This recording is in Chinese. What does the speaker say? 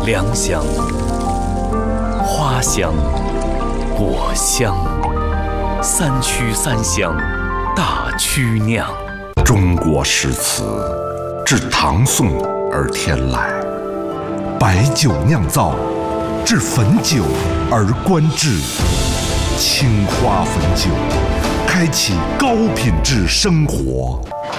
良乡，花香，果香，三曲三香，大曲酿。 中国诗词自唐宋而天来，白酒酿造，至汾酒而观之。青花汾酒，开启高品质生活。